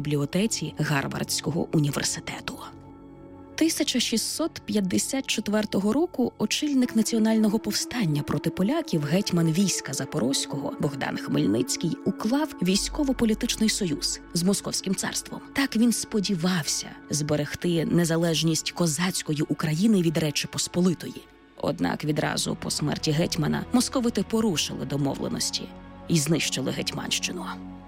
бібліотеці Гарвардського університету. 1654 року очільник національного повстання проти поляків, гетьман війська Запорозького Богдан Хмельницький уклав військово-політичний союз з Московським царством. Так він сподівався зберегти незалежність козацької України від Речі Посполитої. Однак відразу по смерті гетьмана московити порушили домовленості і знищили Гетьманщину.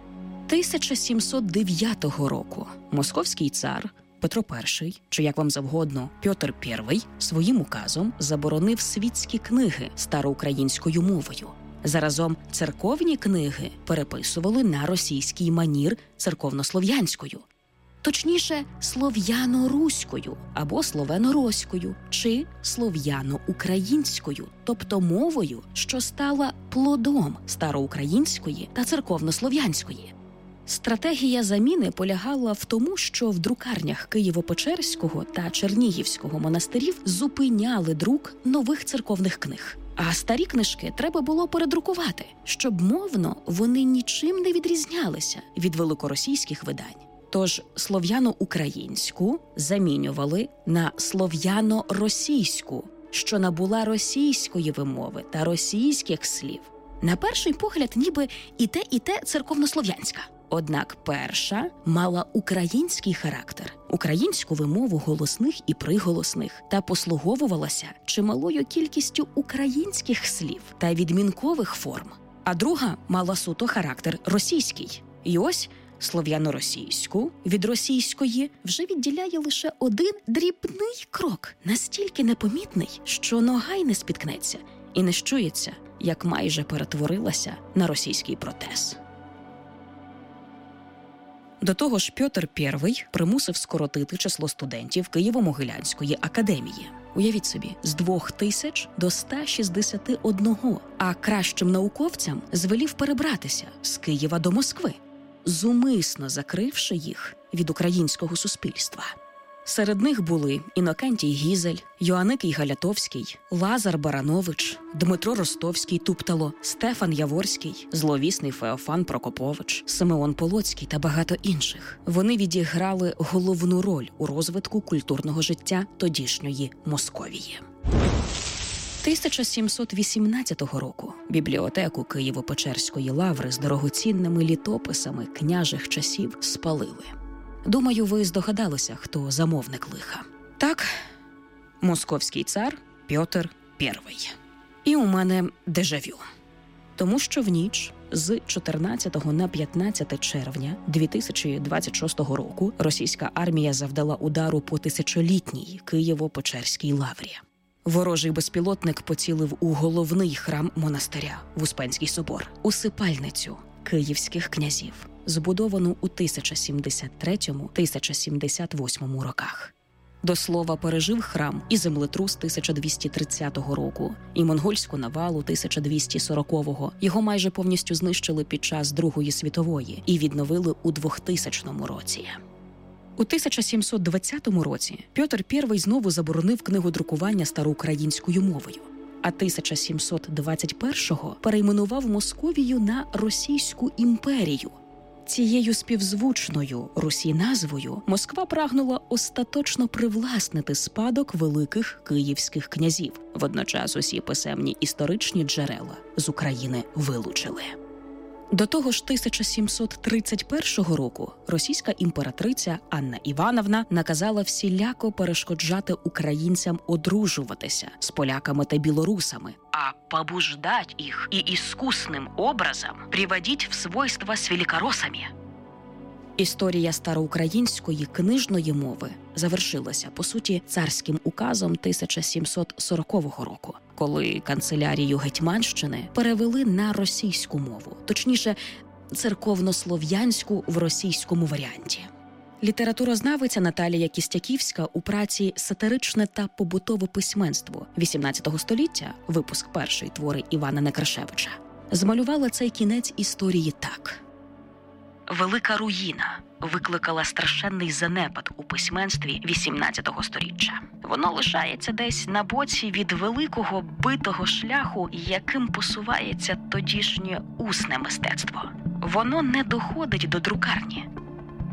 1709 року московський цар Петро І, чи як вам завгодно, Пьотр І, своїм указом заборонив світські книги староукраїнською мовою. Заразом церковні книги переписували на російський манір церковнослов'янською. Точніше, слов'яно-руською або словено-роською, чи слов'яно-українською, тобто мовою, що стала плодом староукраїнської та церковнослов'янської. Стратегія заміни полягала в тому, що в друкарнях Києво-Печерського та Чернігівського монастирів зупиняли друк нових церковних книг. А старі книжки треба було передрукувати, щоб мовно вони нічим не відрізнялися від великоросійських видань. Тож слов'яно-українську замінювали на слов'яно-російську, що набула російської вимови та російських слів. На перший погляд ніби і те церковнослов'янська. Однак перша мала український характер, українську вимову голосних і приголосних та послуговувалася чималою кількістю українських слів та відмінкових форм. А друга мала суто характер російський. І ось слов'яно-російську від російської вже відділяє лише один дрібний крок, настільки непомітний, що нога й не спіткнеться і не щується, як майже перетворилася на російський протез. До того ж, Пьотр І примусив скоротити число студентів Києво-Могилянської академії. Уявіть собі, з 2000 до 161, а кращим науковцям звелів перебратися з Києва до Москви, зумисно закривши їх від українського суспільства. Серед них були Інокентій Гізель, Йоанникій Галятовський, Лазар Баранович, Дмитро Ростовський-Туптало, Стефан Яворський, зловісний Феофан Прокопович, Симеон Полоцький та багато інших. Вони відіграли головну роль у розвитку культурного життя тодішньої Московії. 1718 року бібліотеку Києво-Печерської лаври з дорогоцінними літописами княжих часів спалили. Думаю, ви здогадалися, хто замовник лиха. Так, московський цар Пьотр І. І у мене дежавю. Тому що в ніч з 14 на 15 червня 2026 року російська армія завдала удару по тисячолітній Києво-Печерській лаврі. Ворожий безпілотник поцілив у головний храм монастиря – в Успенський собор, усипальницю київських князів, збудовану у 1073-1078 роках. До слова, пережив храм і землетрус 1230 року, і монгольську навалу 1240-го. Його майже повністю знищили під час Другої світової і відновили у 2000 році. У 1720 році Пьотр І знову заборонив книгодрукування староукраїнською мовою, а 1721-го перейменував Московію на Російську імперію. Цією співзвучною Русі назвою Москва прагнула остаточно привласнити спадок великих київських князів. Водночас усі писемні історичні джерела з України вилучили. До того ж, 1731 року російська імператриця Анна Івановна наказала всіляко перешкоджати українцям одружуватися з поляками та білорусами, а побуждать їх і іскусним образом приводить в свойства з великоросами. Історія староукраїнської книжної мови завершилася, по суті, царським указом 1740 року, коли канцелярію Гетьманщини перевели на російську мову, точніше, церковнослов'янську в російському варіанті. Літературознавиця Наталія Кістяківська у праці «Сатиричне та побутове письменство XVIII століття», випуск 1, твори Івана Некрашевича, змалювала цей кінець історії так. Велика руїна викликала страшенний занепад у письменстві XVIII сторіччя. Воно лишається десь на боці від великого битого шляху, яким посувається тодішнє усне мистецтво. Воно не доходить до друкарні.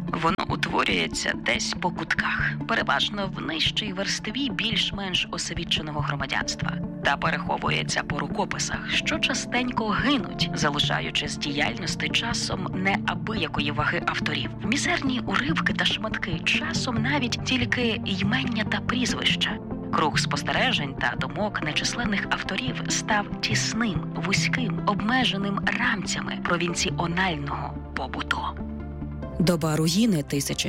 Воно утворюється десь по кутках, переважно в нижчій верстві більш-менш освіченого громадянства, та переховується по рукописах, що частенько гинуть, залишаючи з діяльності часом неабиякої ваги авторів. Мізерні уривки та шматки, часом навіть тільки ймення та прізвища. Круг спостережень та думок нечисленних авторів став тісним, вузьким, обмеженим рамцями провінціонального побуту. Доба руїни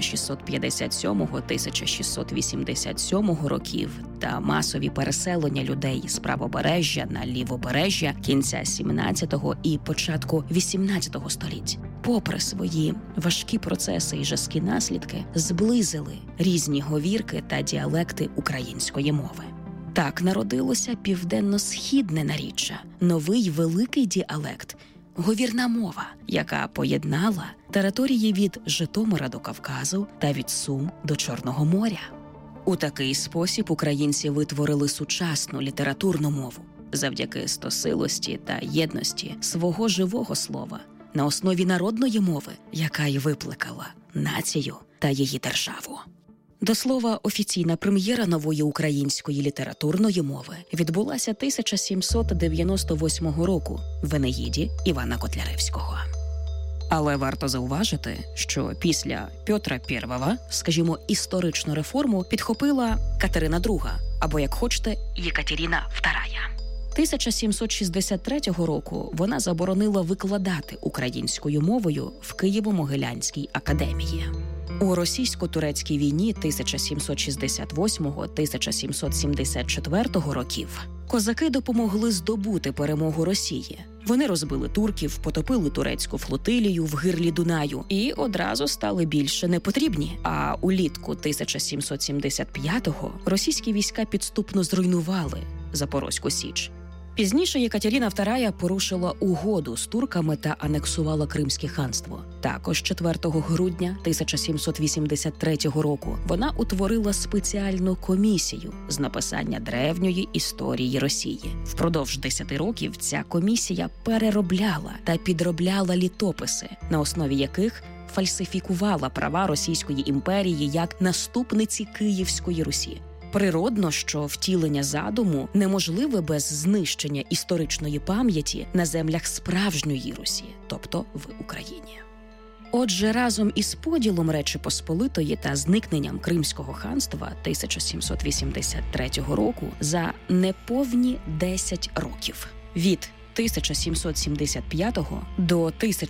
1657-1687 років та масові переселення людей з правобережжя на лівобережжя кінця 17-го і початку 18-го століть, попри свої важкі процеси і жорсткі наслідки, зблизили різні говірки та діалекти української мови. Так народилося південно-східне наріччя, новий великий діалект – говірна мова, яка поєднала території від Житомира до Кавказу та від Сум до Чорного моря. У такий спосіб українці витворили сучасну літературну мову завдяки стосилості та єдності свого живого слова на основі народної мови, яка й викликала націю та її державу. До слова, офіційна прем'єра нової української літературної мови відбулася 1798 року в Енеїді Івана Котляревського. Але варто зауважити, що після Петра І, скажімо, історичну реформу підхопила Катерина II, або, як хочете, Єкатерина II. 1763 року вона заборонила викладати українською мовою в Києво-Могилянській академії. У російсько-турецькій війні 1778-1774 років козаки допомогли здобути перемогу Росії. Вони розбили турків, потопили турецьку флотилію в гирлі Дунаю і одразу стали більше непотрібні. А улітку 1775-го російські війська підступно зруйнували Запорозьку Січ. Пізніше Єкатерина II порушила угоду з турками та анексувала Кримське ханство. Також 4 грудня 1783 року вона утворила спеціальну комісію з написання древньої історії Росії. Впродовж 10 років ця комісія переробляла та підробляла літописи, на основі яких фальсифікувала права Російської імперії як наступниці Київської Русі. Природно, що втілення задуму неможливе без знищення історичної пам'яті на землях справжньої Русі, тобто в Україні. Отже, разом із поділом Речі Посполитої та зникненням Кримського ханства 1783 року за неповні 10 років від 1775 до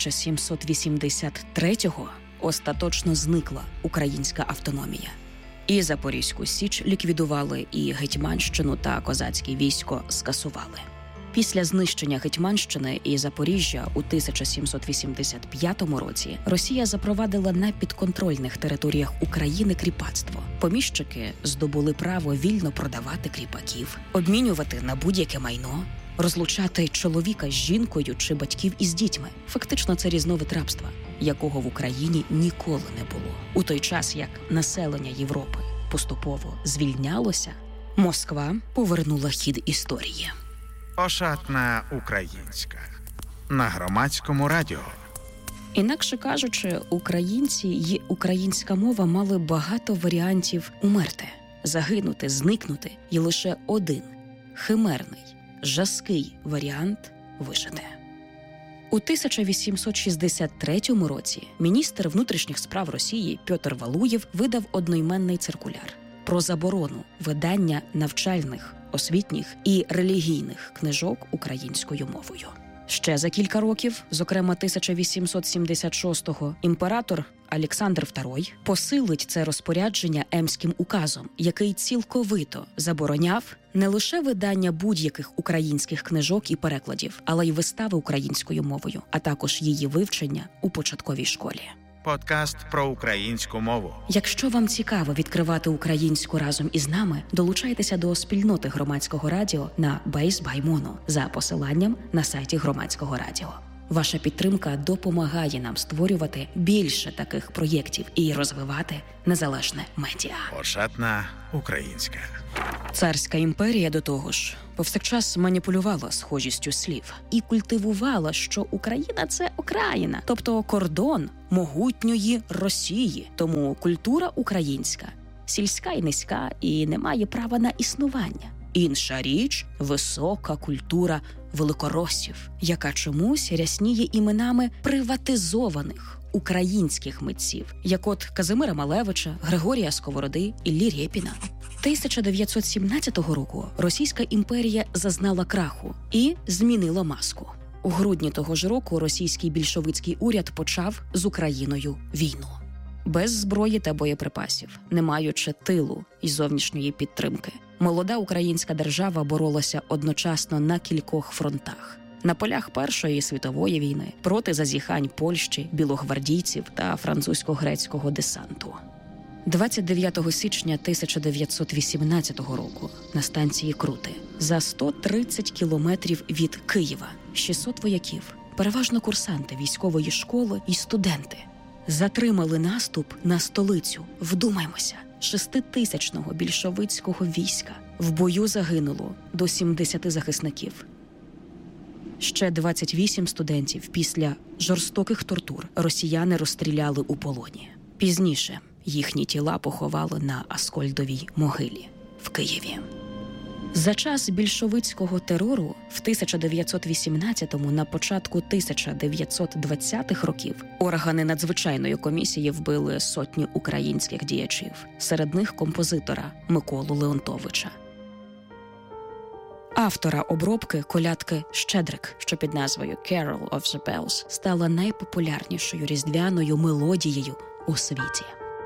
1783 остаточно зникла українська автономія. І Запорізьку Січ ліквідували, і Гетьманщину та козацьке військо скасували. Після знищення Гетьманщини і Запоріжжя у 1785 році Росія запровадила на підконтрольних територіях України кріпацтво. Поміщики здобули право вільно продавати кріпаків, обмінювати на будь-яке майно, розлучати чоловіка з жінкою чи батьків із дітьми. Фактично це різновид рабства, якого в Україні ніколи не було. У той час, як населення Європи поступово звільнялося, Москва повернула хід історії. Ошатна українська. На Громадському радіо. Інакше кажучи, українці й українська мова мали багато варіантів умерти, загинути, зникнути, і лише один – химерний, жорсткий варіант вижити. У 1863 році міністр внутрішніх справ Росії Петр Валуєв видав одноіменний циркуляр про заборону видання навчальних, освітніх і релігійних книжок українською мовою. Ще за кілька років, зокрема 1876-го, імператор Олександр II посилить це розпорядження Емським указом, який цілковито забороняв не лише видання будь-яких українських книжок і перекладів, але й вистави українською мовою, а також її вивчення у початковій школі. Подкаст про українську мову. Якщо вам цікаво відкривати українську разом із нами, долучайтеся до спільноти Громадського радіо на Base by Mono за посиланням на сайті Громадського радіо. Ваша підтримка допомагає нам створювати більше таких проєктів і розвивати незалежне медіа. Ошатна українська. Царська імперія, до того ж, повсякчас маніпулювала схожістю слів і культивувала, що Україна – це окраїна, тобто кордон могутньої Росії. Тому культура українська сільська і низька і не має права на існування. Інша річ – висока культура великоросів, яка чомусь рясніє іменами приватизованих українських митців, як от Казимира Малевича, Григорія Сковороди, Іллі Рєпіна. 1917 року Російська імперія зазнала краху і змінила маску. У грудні того ж року російський більшовицький уряд почав з Україною війну. Без зброї та боєприпасів, не маючи тилу і зовнішньої підтримки. Молода українська держава боролася одночасно на кількох фронтах. На полях Першої світової війни, проти зазіхань Польщі, білогвардійців та французько-грецького десанту. 29 січня 1918 року на станції Крути, за 130 кілометрів від Києва, 600 вояків, переважно курсанти військової школи і студенти, затримали наступ на столицю. Вдумаймося, 6-тисячного більшовицького війська. В бою загинуло до 70 захисників. Ще 28 студентів після жорстоких тортур росіяни розстріляли у полоні. Пізніше їхні тіла поховали на Аскольдовій могилі в Києві. За час більшовицького терору в 1918-му, на початку 1920-х років органи надзвичайної комісії вбили сотні українських діячів, серед них композитора Миколу Леонтовича. Автора обробки колядки «Щедрик», що під назвою «Carol of the Bells» стала найпопулярнішою різдвяною мелодією у світі.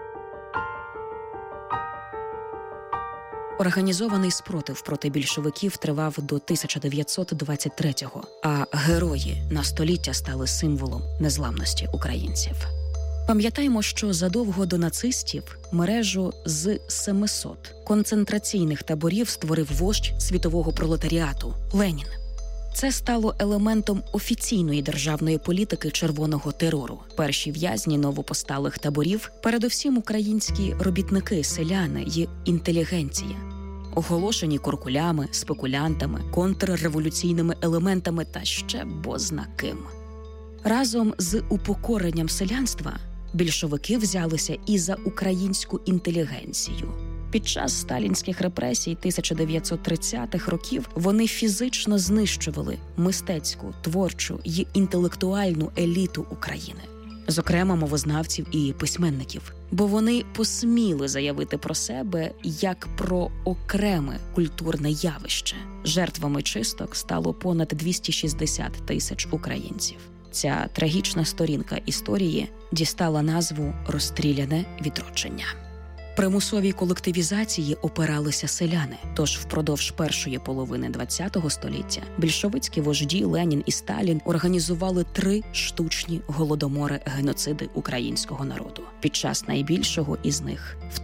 Організований спротив проти більшовиків тривав до 1923-го, а герої на століття стали символом незламності українців. Пам'ятаємо, що задовго до нацистів мережу з 700 концентраційних таборів створив вождь світового пролетаріату – Ленін. Це стало елементом офіційної державної політики червоного терору. Перші в'язні новопосталих таборів – передусім українські робітники, селяни й інтелігенція. Оголошені куркулями, спекулянтами, контрреволюційними елементами та ще бозна ким. Разом з упокоренням селянства більшовики взялися і за українську інтелігенцію. Під час сталінських репресій 1930-х років вони фізично знищували мистецьку, творчу й інтелектуальну еліту України. Зокрема, мовознавців і письменників. Бо вони посміли заявити про себе як про окреме культурне явище. Жертвами чисток стало понад 260 тисяч українців. Ця трагічна сторінка історії дістала назву «Розстріляне відродження». Примусовій колективізації опиралися селяни, тож впродовж першої половини ХХ століття більшовицькі вожді Ленін і Сталін організували 3 штучні голодомори-геноциди українського народу. Під час найбільшого із них в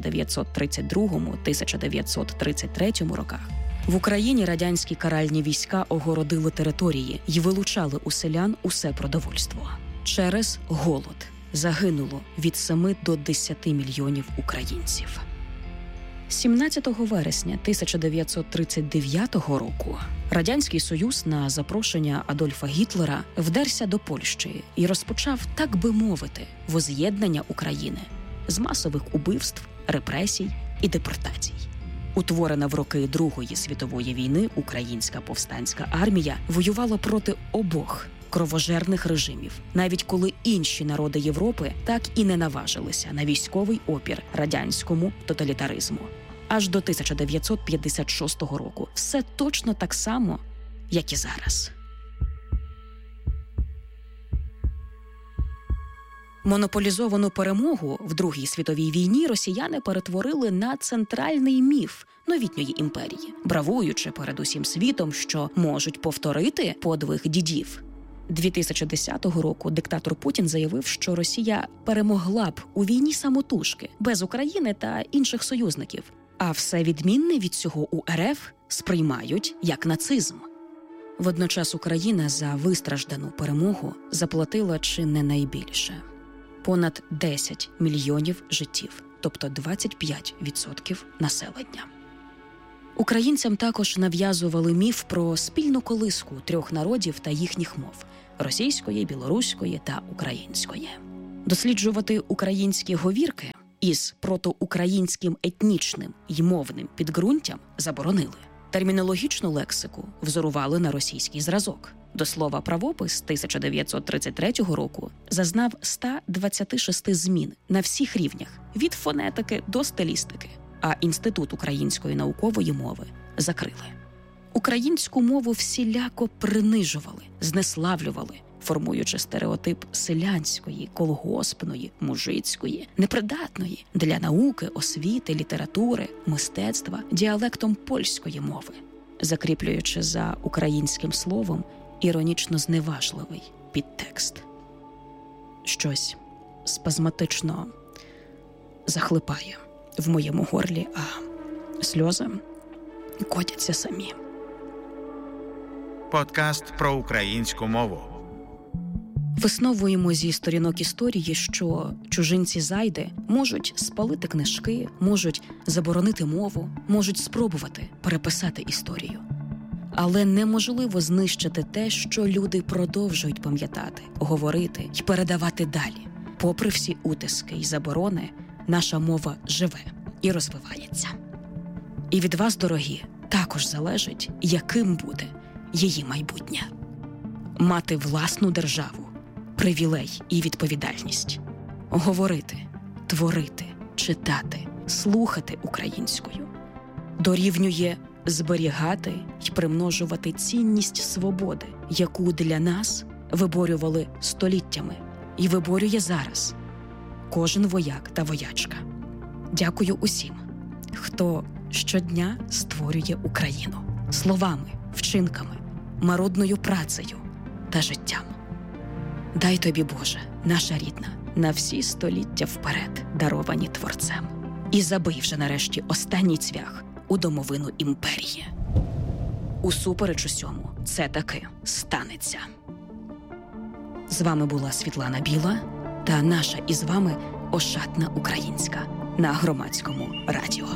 1932-1933 роках в Україні радянські каральні війська огородили території й вилучали у селян усе продовольство. Через голод загинуло від 7 до 10 мільйонів українців. 17 вересня 1939 року Радянський Союз на запрошення Адольфа Гітлера вдерся до Польщі і розпочав, так би мовити, воз'єднання України з масових убивств, репресій і депортацій. Утворена в роки Другої світової війни українська повстанська армія воювала проти обох кровожерних режимів, навіть коли інші народи Європи так і не наважилися на військовий опір радянському тоталітаризму. Аж до 1956 року все точно так само, як і зараз. Монополізовану перемогу в Другій світовій війні росіяни перетворили на центральний міф новітньої імперії, бравуючи перед усім світом, що можуть повторити подвиг дідів. 2010 року диктатор Путін заявив, що Росія перемогла б у війні самотужки, без України та інших союзників, а все відмінне від цього у РФ сприймають як нацизм. Водночас Україна за вистраждану перемогу заплатила чи не найбільше – понад 10 мільйонів життів, тобто 25% населення. Українцям також нав'язували міф про спільну колиску трьох народів та їхніх мов – російської, білоруської та української. Досліджувати українські говірки із протоукраїнським етнічним й мовним підґрунтям заборонили. Термінологічну лексику взорували на російський зразок. До слова, правопис 1933 року зазнав 126 змін на всіх рівнях – від фонетики до стилістики, а Інститут української наукової мови закрили. Українську мову всіляко принижували, знеславлювали, формуючи стереотип селянської, колгоспної, мужицької, непридатної для науки, освіти, літератури, мистецтва діалектом польської мови, закріплюючи за українським словом іронічно зневажливий підтекст. Щось спазматично захлипає в моєму горлі, а сльози котяться самі. Подкаст про українську мову. Висновуємо зі сторінок історії, що чужинці-зайди можуть спалити книжки, можуть заборонити мову, можуть спробувати переписати історію. Але неможливо знищити те, що люди продовжують пам'ятати, говорити й передавати далі. Попри всі утиски й заборони, наша мова живе і розвивається. І від вас, дорогі, також залежить, яким буде її майбутнє. Мати власну державу – привілей і відповідальність. Говорити, творити, читати, слухати українською дорівнює зберігати й примножувати цінність свободи, яку для нас виборювали століттями і виборює зараз кожен вояк та воячка. Дякую усім, хто щодня створює Україну словами, вчинками, марудною працею та життям. Дай тобі, Боже, наша рідна, на всі століття вперед даровані Творцем. І забий вже нарешті останній цвях у домовину імперії. Усупереч усьому це таки станеться. З вами була Світлана Біла та наша із вами Ошатна Українська на Громадському радіо.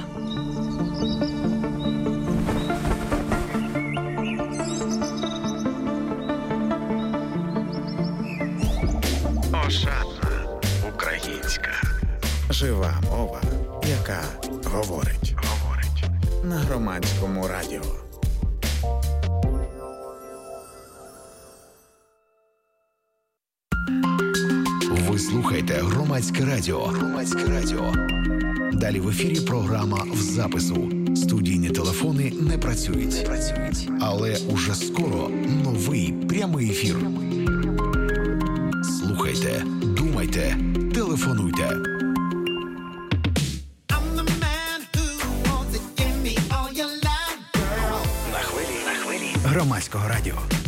Ошатна Українська. Жива мова, яка говорить. На Громадському радіо. Ви слухаєте Громадське радіо. Громадське радіо. Далі в ефірі програма в запису. Студійні телефони не працюють. Але уже скоро новий прямий ефір. Слухайте, думайте, телефонуйте. На хвилі Громадського радіо.